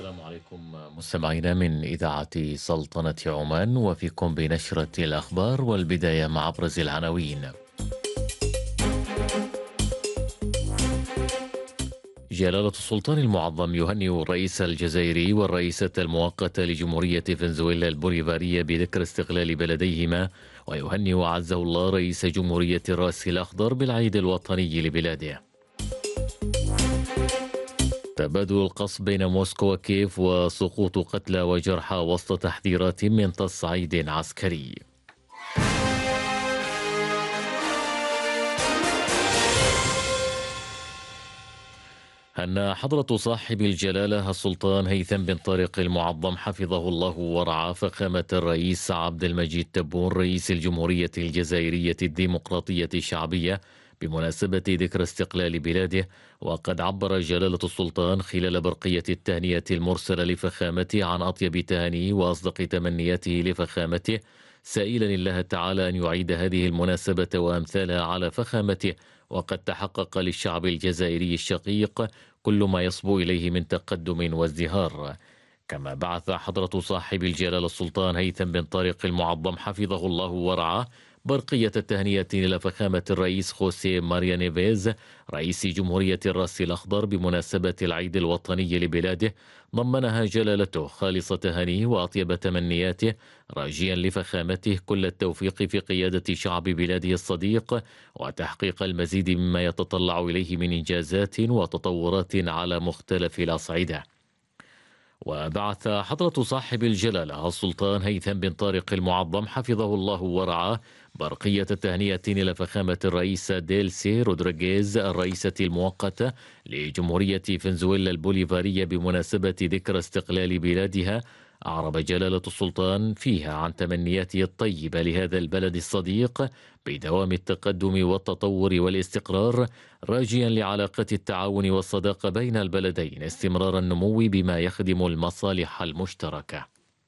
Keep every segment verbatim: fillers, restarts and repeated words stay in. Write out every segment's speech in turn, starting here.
السلام عليكم مستمعينا من إذاعة سلطنة عمان، وفيكم بنشرة الأخبار، والبداية مع أبرز العناوين. جلالة السلطان المعظم يهنئ الرئيس الجزائري والرئيسة المؤقتة لجمهورية فنزويلا البوليفارية بذكرى استقلال بلديهما، ويهنئ عزه الله رئيس جمهورية الرأس الأخضر بالعيد الوطني لبلاده. تبادل القصف بين موسكو وكييف وسقوط قتلى وجرحى وسط تحذيرات من تصعيد عسكري. هنأ حضرة صاحب الجلالة السلطان هيثم بن طارق المعظم حفظه الله ورعاه فخامة الرئيس عبد المجيد تبون رئيس الجمهورية الجزائرية الديمقراطية الشعبية بمناسبة ذكرى استقلال بلاده. وقد عبر جلالة السلطان خلال برقية التهنئة المرسلة لفخامته عن أطيب تهانيه وأصدق تمنياته لفخامته، سائلا الله تعالى أن يعيد هذه المناسبة وأمثالها على فخامته، وقد تحقق للشعب الجزائري الشقيق كل ما يصبو إليه من تقدم وازدهار. كما بعث حضرة صاحب الجلالة السلطان هيثم بن طارق المعظم حفظه الله ورعاه برقية التهنئة إلى فخامة الرئيس خوسيه ماريا نيفيز رئيس جمهورية الرأس الأخضر بمناسبة العيد الوطني لبلاده، ضمنها جلالته خالص تهانيه وأطيب تمنياته، راجيا لفخامته كل التوفيق في قيادة شعب بلاده الصديق وتحقيق المزيد مما يتطلع إليه من إنجازات وتطورات على مختلف الأصعدة. وبعث حضرة صاحب الجلالة السلطان هيثم بن طارق المعظم حفظه الله ورعاه برقية التهنئة إلى فخامة الرئيسة ديلسي رودريغيز الرئيسة المؤقتة لجمهورية فنزويلا البوليفارية بمناسبة ذكرى استقلال بلادها. أعرب جلالة السلطان فيها عن تمنياته الطيبة لهذا البلد الصديق بدوام التقدم والتطور والاستقرار، راجيا لعلاقة التعاون والصداقة بين البلدين استمرار النمو بما يخدم المصالح المشتركة.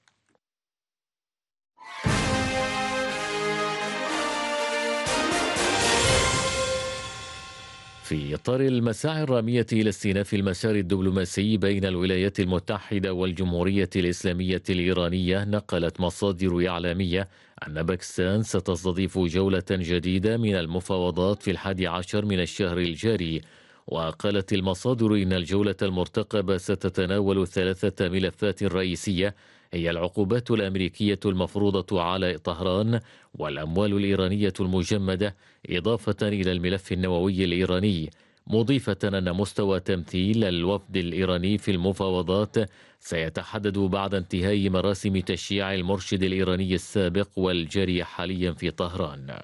في إطار المساعي الرامية إلى استئناف المسار الدبلوماسي بين الولايات المتحدة والجمهورية الإسلامية الإيرانية، نقلت مصادر إعلامية أن باكستان ستستضيف جولة جديدة من المفاوضات في الحادي عشر من الشهر الجاري. وقالت المصادر إن الجولة المرتقبة ستتناول ثلاثة ملفات رئيسية، هي العقوبات الأمريكية المفروضة على طهران والأموال الإيرانية المجمدة، إضافة إلى الملف النووي الإيراني، مضيفة أن مستوى تمثيل الوفد الإيراني في المفاوضات سيتحدد بعد انتهاء مراسم تشييع المرشد الإيراني السابق والجاري حاليا في طهران.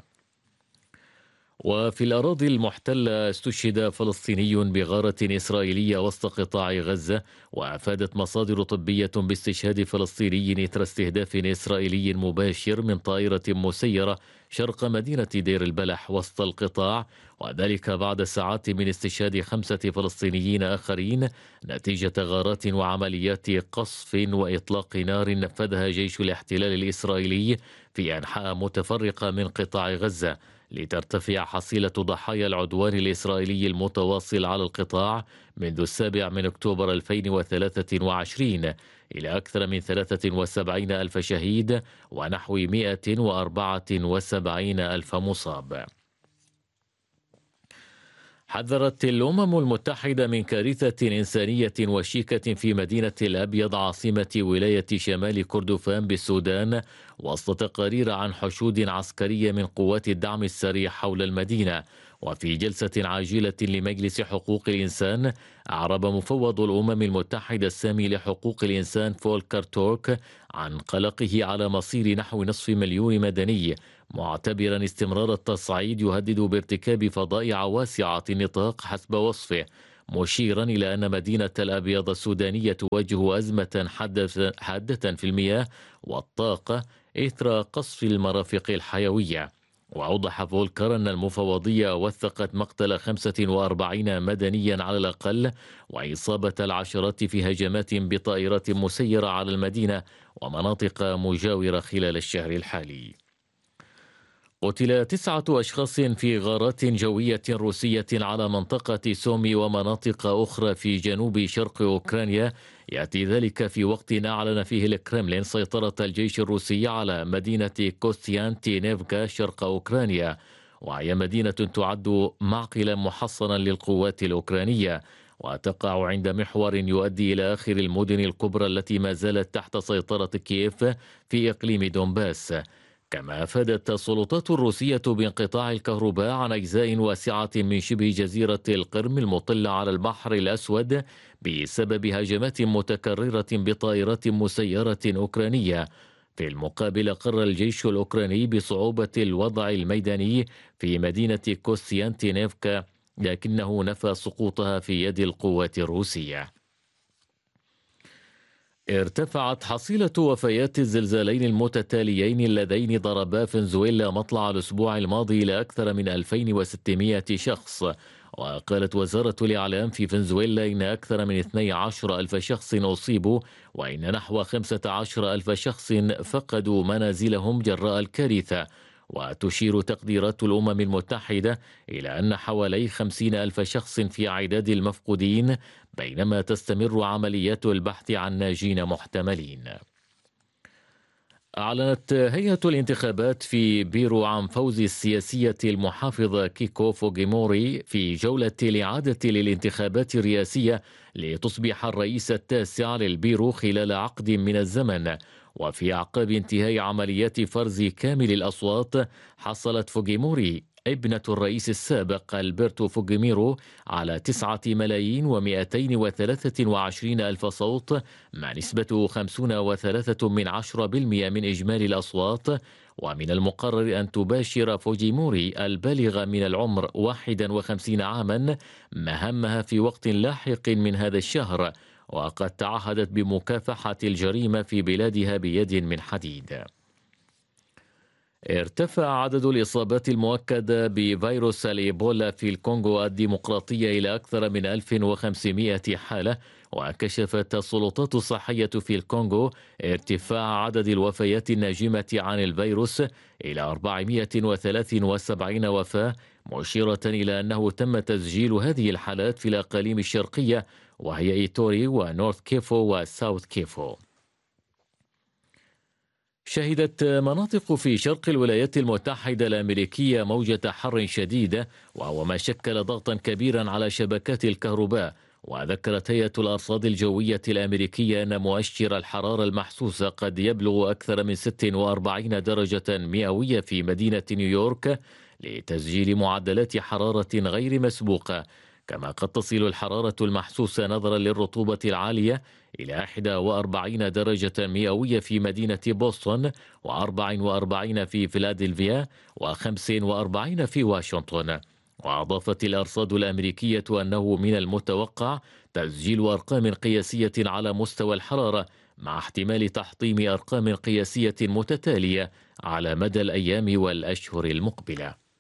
وفي الأراضي المحتلة استشهد فلسطيني بغارة إسرائيلية وسط قطاع غزة، وأفادت مصادر طبية باستشهاد فلسطيني إثر استهداف إسرائيلي مباشر من طائرة مسيرة شرق مدينة دير البلح وسط القطاع، وذلك بعد ساعات من استشهاد خمسة فلسطينيين آخرين نتيجة غارات وعمليات قصف وإطلاق نار نفذها جيش الاحتلال الإسرائيلي في أنحاء متفرقة من قطاع غزة، لترتفع حصيلة ضحايا العدوان الإسرائيلي المتواصل على القطاع منذ السابع من أكتوبر ألفين وثلاثة وعشرين إلى أكثر من ثلاثة وسبعين ألف شهيد ونحو مئة وأربعة وسبعين ألف مصاب. حذرت الأمم المتحدة من كارثة إنسانية وشيكة في مدينة الأبيض عاصمة ولاية شمال كردفان بالسودان، وسط تقارير عن حشود عسكرية من قوات الدعم السريع حول المدينة. وفي جلسة عاجلة لمجلس حقوق الإنسان، أعرب مفوض الأمم المتحدة السامي لحقوق الإنسان فولكر تورك عن قلقه على مصير نحو نصف مليون مدني، معتبرا استمرار التصعيد يهدد بارتكاب فظائع واسعة النطاق حسب وصفه، مشيرا إلى أن مدينة الأبيض السودانية تواجه أزمة حادة في المياه والطاقة إثر قصف المرافق الحيوية. وأوضح فولكر أن المفوضية وثقت مقتل خمسة وأربعين مدنيا على الأقل، وإصابة العشرات في هجمات بطائرات مسيرة على المدينة ومناطق مجاورة خلال الشهر الحالي. قتل تسعة أشخاص في غارات جوية روسية على منطقة سومي ومناطق أخرى في جنوب شرق أوكرانيا. يأتي ذلك في وقت أعلن فيه الكرملين سيطرة الجيش الروسي على مدينة كوستيانتينيفكا شرق أوكرانيا، وهي مدينة تعد معقلا محصنا للقوات الأوكرانية، وتقع عند محور يؤدي إلى آخر المدن الكبرى التي ما زالت تحت سيطرة كييف في إقليم دونباس. كما أفادت السلطات الروسية بانقطاع الكهرباء عن أجزاء واسعة من شبه جزيرة القرم المطلة على البحر الأسود بسبب هجمات متكررة بطائرات مسيرة أوكرانية. في المقابل قرر الجيش الأوكراني بصعوبة الوضع الميداني في مدينة كوستيانتينيفكا، لكنه نفى سقوطها في يد القوات الروسية. ارتفعت حصيلة وفيات الزلزالين المتتاليين اللذين ضربا فنزويلا مطلع الأسبوع الماضي إلى أكثر من ألفين وستمائة شخص. وقالت وزارة الإعلام في فنزويلا إن أكثر من اثني عشر ألف شخص أصيبوا، وإن نحو خمسة عشر ألف شخص فقدوا منازلهم جراء الكارثة. وتشير تقديرات الأمم المتحدة إلى أن حوالي خمسين ألف شخص في عداد المفقودين، بينما تستمر عمليات البحث عن ناجين محتملين. أعلنت هيئة الانتخابات في بيرو عن فوز السياسية المحافظة كيكو فوجيموري في جولة الإعادة للانتخابات الرئاسية لتصبح الرئيس التاسع للبيرو خلال عقد من الزمن. وفي أعقاب انتهاء عمليات فرز كامل الأصوات، حصلت فوجيموري ابنة الرئيس السابق ألبرتو فوجيميرو على تسعة ملايين ومئتين وثلاثة وعشرين ألف صوت، مع نسبة خمسون وثلاثة من عشرة بالمئة من إجمالي الأصوات. ومن المقرر أن تباشر فوجيموري البالغة من العمر واحد وخمسين عاما مهامها في وقت لاحق من هذا الشهر، وقد تعهدت بمكافحة الجريمة في بلادها بيد من حديد. ارتفع عدد الإصابات المؤكدة بفيروس الإيبولا في الكونغو الديمقراطية إلى أكثر من ألف وخمسمائة حالة. وكشفت السلطات الصحية في الكونغو ارتفاع عدد الوفيات الناجمة عن الفيروس إلى أربعمائة وثلاثة وسبعين وفاة، مشيرة إلى أنه تم تسجيل هذه الحالات في الأقاليم الشرقية، وهي إيتوري ونورث كيفو وساوث كيفو. شهدت مناطق في شرق الولايات المتحدة الأمريكية موجة حر شديدة، وهو ما شكل ضغطا كبيرا على شبكات الكهرباء. وذكرت هيئة الأرصاد الجوية الأمريكية أن مؤشر الحرارة المحسوس قد يبلغ أكثر من ستة وأربعين درجة مئوية في مدينة نيويورك، لتسجيل معدلات حرارة غير مسبوقة. كما قد تصل الحرارة المحسوسة نظرا للرطوبة العالية إلى إحدى وأربعين درجة مئوية في مدينة بوسطن، وأربع وأربعين في فيلادلفيا، وخمس وأربعين في واشنطن. وأضافت الأرصاد الأمريكية أنه من المتوقع تسجيل أرقام قياسية على مستوى الحرارة، مع احتمال تحطيم أرقام قياسية متتالية على مدى الأيام والأشهر المقبلة.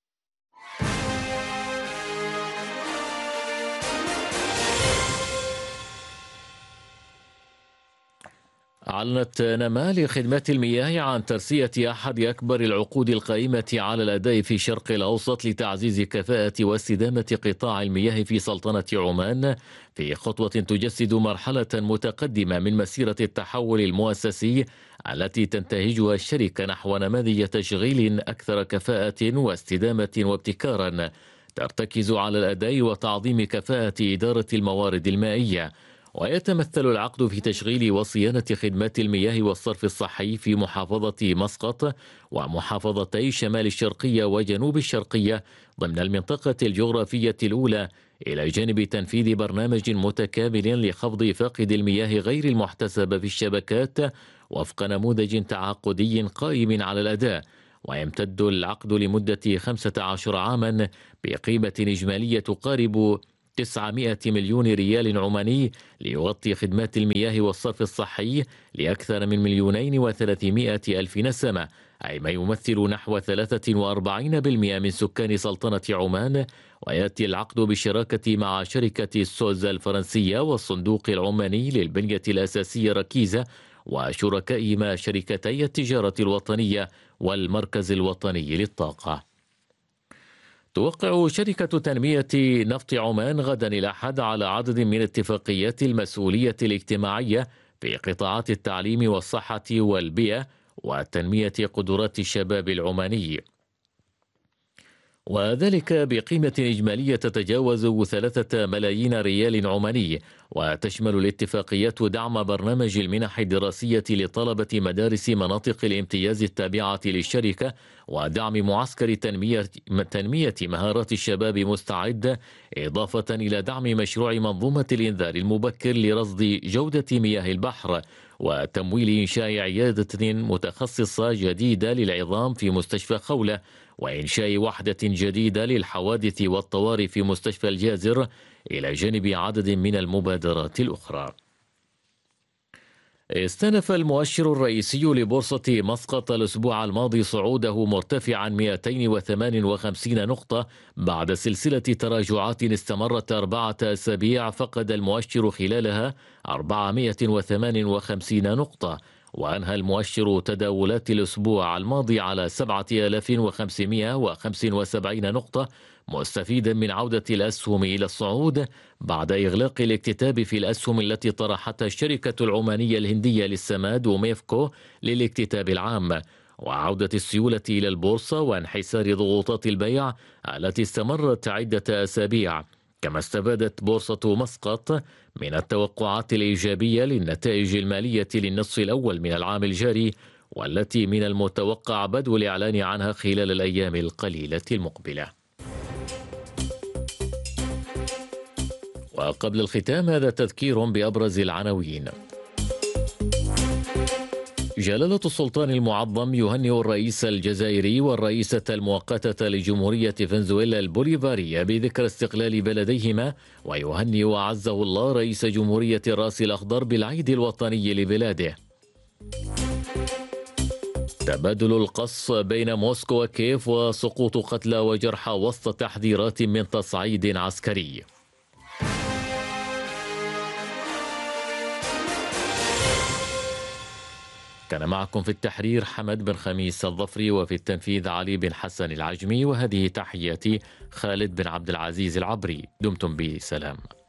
أعلنت نمال خدمات المياه عن ترسية أحد أكبر العقود القائمة على الأداء في الشرق الأوسط لتعزيز كفاءة واستدامة قطاع المياه في سلطنة عمان، في خطوة تجسد مرحلة متقدمة من مسيرة التحول المؤسسي التي تنتهجها الشركة نحو نماذج تشغيل أكثر كفاءة واستدامة وابتكارا، ترتكز على الأداء وتعظيم كفاءة إدارة الموارد المائية. ويتمثل العقد في تشغيل وصيانة خدمات المياه والصرف الصحي في محافظة مسقط ومحافظتي شمال الشرقية وجنوب الشرقية ضمن المنطقة الجغرافية الأولى، إلى جانب تنفيذ برنامج متكامل لخفض فاقد المياه غير المحتسب في الشبكات وفق نموذج تعاقدي قائم على الأداء. ويمتد العقد لمدة خمسة عشر عاما بقيمة إجمالية تقارب تسعمائة مليون ريال عماني، ليغطي خدمات المياه والصرف الصحي لأكثر من مليونين وثلاثمائة ألف نسمة، أي ما يمثل نحو ثلاثة وأربعين بالمئة من سكان سلطنة عمان. ويأتي العقد بالشراكة مع شركة السوز الفرنسية والصندوق العماني للبنية الأساسية ركيزة وشركائهما شركتي التجارة الوطنية والمركز الوطني للطاقة. توقع شركة تنمية نفط عمان غدا الأحد على عدد من اتفاقيات المسؤولية الاجتماعية في قطاعات التعليم والصحة والبيئة وتنمية قدرات الشباب العماني، وذلك بقيمة إجمالية تتجاوز ثلاثة ملايين ريال عماني، وتشمل الاتفاقيات دعم برنامج المنح الدراسية لطلبة مدارس مناطق الامتياز التابعة للشركة، ودعم معسكر تنمية, تنمية مهارات الشباب مستعد، إضافة إلى دعم مشروع منظومة الإنذار المبكر لرصد جودة مياه البحر، وتمويل إنشاء عيادة متخصصة جديدة للعظام في مستشفى خولة، وإنشاء وحدة جديدة للحوادث والطوارئ في مستشفى الجازر، إلى جانب عدد من المبادرات الأخرى. استنف المؤشر الرئيسي لبورصة مسقط الأسبوع الماضي صعوده مرتفعا مئتين وثمانية وخمسين نقطة بعد سلسلة تراجعات استمرت أربعة أسابيع، فقد المؤشر خلالها أربعمئة وثمانية وخمسين نقطة، وأنهى المؤشر تداولات الأسبوع الماضي على سبعة آلاف وخمسمئة وخمسة وسبعين نقطة، مستفيدا من عودة الأسهم إلى الصعود بعد إغلاق الاكتتاب في الأسهم التي طرحتها الشركة العمانية الهندية للسماد وميفكو للاكتتاب العام، وعودة السيولة إلى البورصة وانحسار ضغوطات البيع التي استمرت عدة أسابيع. كما استفادت بورصة مسقط من التوقعات الإيجابية للنتائج المالية للنصف الأول من العام الجاري، والتي من المتوقع بدء الإعلان عنها خلال الأيام القليلة المقبلة. وقبل الختام هذا تذكير بأبرز العناوين. جلالة السلطان المعظم يهنئ الرئيس الجزائري والرئيسة المؤقتة لجمهورية فنزويلا البوليفارية بذكرى استقلال بلديهما، ويهنئ وعزه الله رئيس جمهورية الراس الأخضر بالعيد الوطني لبلاده. تبادل القصف بين موسكو وكييف وسقوط قتلى وجرحى وسط تحذيرات من تصعيد عسكري. كان معكم في التحرير حمد بن خميس الظفري، وفي التنفيذ علي بن حسن العجمي، وهذه تحياتي خالد بن عبد العزيز العبري. دمتم بسلام.